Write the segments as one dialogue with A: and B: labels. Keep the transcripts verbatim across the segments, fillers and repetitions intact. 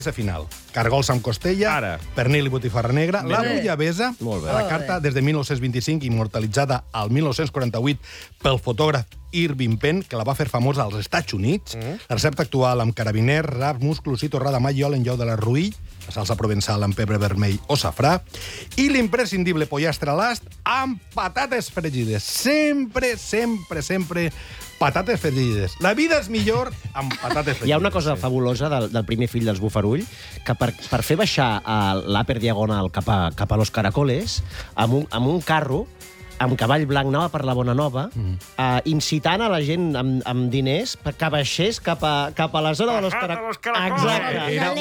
A: final. Cargols amb costella,
B: Ara.
A: pernil i botifarra negra, la bullabesa,
B: Molt bé.
A: la carta des de mil nou-cents vint-i-cinc, immortalitzada al mil nou-cents quaranta-vuit pel fotògraf Irving Penn, que la va fer famosa als Estats Units. Mm. La recepta actual amb carabiner, rap, musclos i torrada maiol en lloc de la ruïll, la salsa provençal amb pebre vermell o safrà, i l'imprescindible pollastre a l'ast amb patates fregides. Sempre, sempre, sempre patates fregides. La vida és millor amb patates fregides.
C: Hi ha una cosa fabulosa del, del primer fill dels Bufarull, que per, per fer baixar l'Aper Diagonal cap a, cap a Los Caracoles, amb un, amb un carro, amb cavall blanc, anava per la Bona Nova, mm. uh, incitant a la gent amb, amb diners perquè baixés cap a, cap a la zona de Los Caracoles.
A: Era,
C: Exacte.
A: era,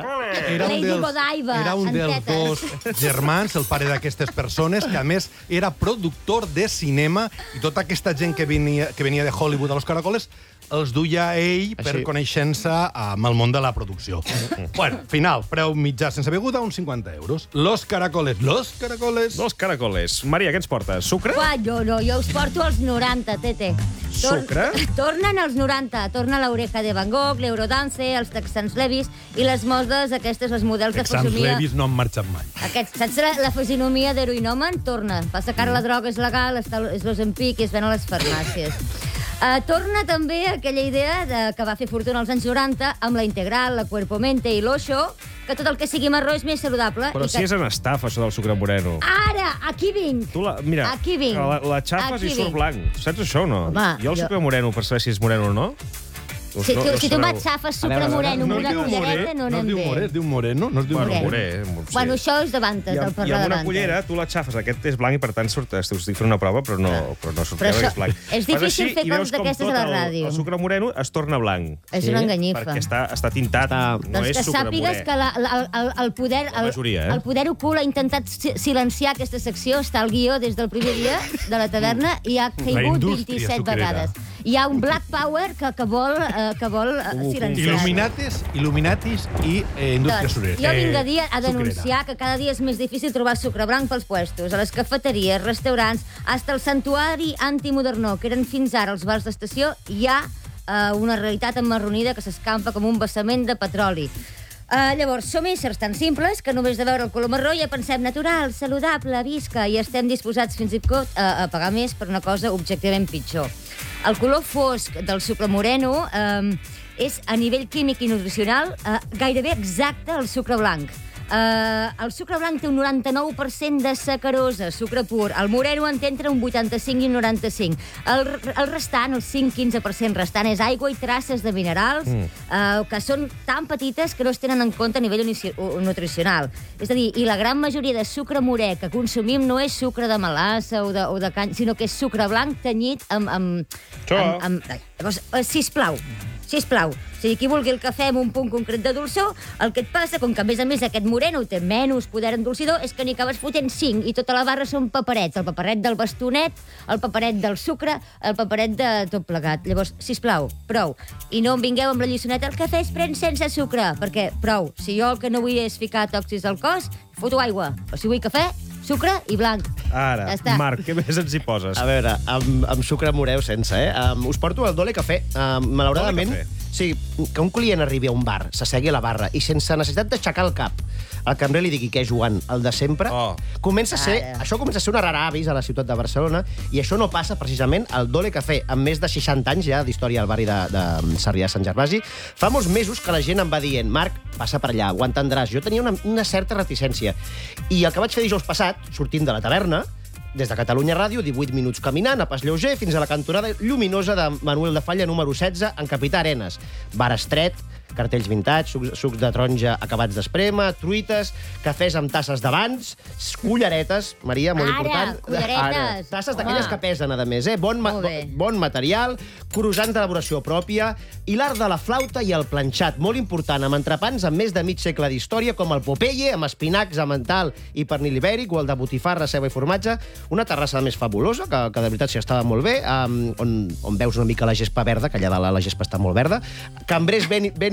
A: era un
D: Lady
A: dels,
D: Godiva,
A: era un
D: en
A: dels
D: tetes.
A: dos germans, el pare d'aquestes persones, que a més era productor de cinema, i tota aquesta gent que venia, que venia de Hollywood a Los Caracoles els duia ell per
C: Així.
A: coneixença amb el món de la producció. Bueno, final, preu mitjà sense beguda, uns cinquanta euros. Los Caracoles, Los Caracoles...
B: Dos caracoles. Maria, què ens portes? Sucre?
D: Uah, jo no, jo us porto als noranta, Tete. Tor
B: Sucre?
D: Tornen als noranta. Torna l'Oreja de Van Gogh, l'Eurodance, els Texans Levis i les modes aquestes, els models de
A: Texans
D: fesomia.
A: Levis no han marxat mai.
D: Aquests, saps la, la fisionomia d'heroïnomen? Torna. Passa que ara la droga és legal, està, és l'Ozempic i es ven a les farmàcies. Uh, torna també aquella idea de, que va fer fortuna als anys noranta amb la Integral, la Cuerpo Mente i l'Oixo, que tot el que sigui marró és més saludable.
B: Però
D: i
B: si
D: que...
B: és en estafa, això del sucre moreno.
D: Ara, aquí vinc.
B: Tu la, mira,
D: Aquí vinc.
B: la, la xafes
D: Aquí
B: i surt
D: vinc.
B: blanc. Saps això o no?
D: Home,
B: jo el
D: jo-
B: sucre moreno, per saber si és moreno o no... Us
D: Si,
B: no-
D: tu,
B: no
D: si tu
B: sabeu.
D: m'atxafes sucre
C: A veure, a veure,
D: moreno amb
A: No es
D: una
A: diu
D: cullereta,
A: moré,
D: no
A: no es
D: anem
A: diu
D: bé.
A: moré, es diu moreno, no es diu
B: Bueno,
A: moré.
B: moré. Sí.
D: Bueno, això és de Bantes,
B: I
D: del
B: amb, i
D: parlar
B: amb
D: de
B: una
D: Bantes.
B: cullera tu la xafes. Aquest és blanc i, per tant, surt, us estic fent una prova, però no, però no surt
D: Però
B: perquè
D: això-
B: és blanc.
D: és
B: Fas
D: difícil
B: així
D: fer
B: i
D: coses
B: veus com
D: d'aquestes
B: tot
D: a la
B: el-
D: ràdio.
B: El sucre moreno es torna blanc.
D: És
C: Sí?
D: una enganyifa.
B: Perquè està, està tintat,
C: Està-
B: no
D: Doncs
B: és
D: que
B: sucre
D: sàpigues
B: morè.
D: que la, la, el, el, poder,
B: La majoria, eh?
D: el poder ocult ha intentat si- silenciar aquesta secció, està al guió des del primer dia de la taverna i ha caigut
A: indústria
D: vint-i-set
A: sucrera.
D: vegades. Hi ha un Black Power que, que vol, eh, que vol eh, silenciar.
A: Il·luminatis, il·luminatis i eh, indústria
D: Doncs,
A: sucrera.
D: jo vinc a dir a
A: sucrera.
D: denunciar que cada dia és més difícil trobar sucre blanc pels puestos, a les cafeteries, restaurants, hasta el santuari antimodernó, que eren fins ara els bars d'estació, hi ha eh, una realitat emmarronida que s'escampa com un vessament de petroli. Uh, llavors, som éssers tan simples que només de veure el color marró ja pensem natural, saludable, visca, i estem disposats fins i tot a, a pagar més per una cosa objectivament pitjor. El color fosc del sucre moreno eh, és, a nivell químic i nutricional, eh, gairebé exacte al sucre blanc. Uh, el sucre blanc té un noranta-nou per cent de sacarosa, sucre pur. El moreno en té entre un vuitanta-cinc i un noranta-cinc. El, el restant, el cinc-quinze per cent restant, és aigua i traces de minerals mm. uh, que són tan petites que no es tenen en compte a nivell unici- nutricional. És a dir, i la gran majoria de sucre morè que consumim no és sucre de melassa o de, o de canya, sinó que és sucre blanc tenyit amb... amb,
B: Això.
D: amb, amb... Llavors, uh, sisplau, sisplau, o sigui, qui vulgui el cafè amb un punt concret de dolçor, el que et passa, com que a més a més aquest moreno té menys poder endolcidor, és que n'hi acabes fotent cinc i tota la barra són paperets. El paperet del bastonet, el paperet del sucre, el paperet de tot plegat. Llavors, sisplau, prou. I no em vingueu amb la lliçoneta, el cafè es pren sense sucre, perquè prou. Si jo el que no vull és ficar tòxics al cos, foto aigua. Però si vull cafè, sucre i blanc.
B: Ara,
D: Ja està.
B: Marc, què més ens hi poses?
C: A veure, amb, amb sucre moreu sense, eh? Um, us porto el Dole Café. Um, malauradament,
B: Dole Café.
C: sí, que un client arribi a un bar, s'assegui a la barra i sense necessitat d'aixecar el cap, el cambrer li digui que és Joan, el de sempre,
B: Oh.
C: comença a ser,
D: Ara.
C: això comença a ser una rara avis a la ciutat de Barcelona, i això no passa precisament al Dole Café, amb més de seixanta anys ja d'història al barri de, de Sarrià Sant Gervasi. Fa molts mesos que la gent em va dient, Marc, passa per allà, ho entendràs. Jo tenia una, una certa reticència. I el que vaig fer dijous passat, sortint de la taverna, des de Catalunya Ràdio, divuit minuts caminant a pas lleuger fins a la cantonada lluminosa de Manuel de Falla número setze en Capità Arenas. Bar estret, cartells vintage, sucs, sucs de taronja acabats d'esprema, truites, cafès amb tasses d'abans, culleretes, Maria, molt
D: Ara,
C: important.
D: culleretes.
C: Tasses
D: Home.
C: d'aquelles que pesen, a més, eh? Bon, ma
D: Molt bé.
C: bon material, croissants d'elaboració pròpia i l'art de la flauta i el planxat, molt important, amb entrepans amb més de mig segle d'història, com el Popeye, amb espinacs, emmental i pernil ibèric, o el de botifarra, ceba i formatge. Una terrassa més fabulosa, que, que de veritat s'hi estava molt bé, um, on, on veus una mica la gespa verda, que allà dalt la gespa està molt verda. Cambrers ben, ben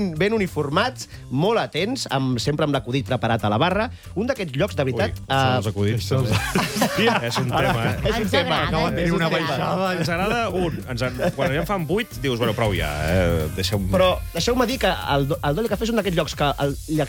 C: ben, ben uniformats, molt atents, amb, sempre amb l'acudit preparat a la barra. Un d'aquests llocs, de veritat...
B: Ui, això dels acudits. Hòstia, és un tema, eh?
C: És un
D: Ens
C: tema.
D: agrada,
C: No,
D: ens
C: és un
D: agrada.
C: tema.
B: Ens agrada un. Ens en... Quan ja en fan vuit, dius, bueno, prou ja, eh? Deixeu-me...
C: Però deixeu-me dir que el, Do- el Dole Café és un d'aquests llocs que el, li